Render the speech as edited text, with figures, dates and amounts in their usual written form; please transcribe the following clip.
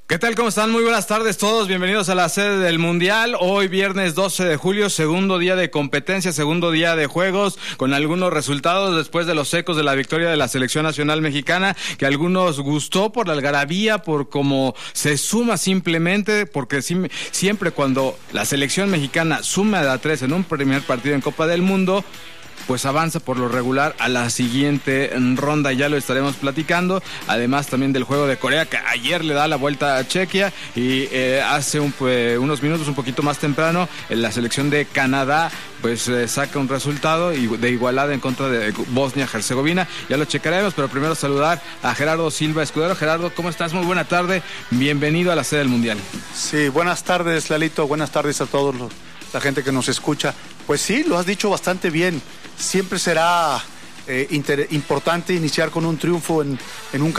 ¿Qué tal? ¿Cómo están? Muy buenas tardes todos. Bienvenidos a la sede del Mundial. Hoy viernes 12 de julio, segundo día de competencia, segundo día de juegos, con algunos resultados después de los ecos de la victoria de la selección nacional mexicana, que a algunos gustó por la algarabía, por cómo se suma simplemente, porque siempre cuando la selección mexicana suma de a 3 en un primer partido en Copa del Mundo, pues avanza por lo regular a la siguiente ronda, ya lo estaremos platicando, además también del juego de Corea, que ayer le da la vuelta a Chequia, y hace unos minutos, un poquito más temprano, la selección de Canadá pues saca un resultado de igualada en contra de Bosnia-Herzegovina. Ya lo checaremos, pero primero saludar a Gerardo Silva Escudero. Gerardo, ¿cómo estás? Muy buena tarde, bienvenido a la sede del Mundial. Sí, buenas tardes, Lalito, buenas tardes a todos la gente que nos escucha. Pues sí, lo has dicho bastante bien. Siempre será importante iniciar con un triunfo en un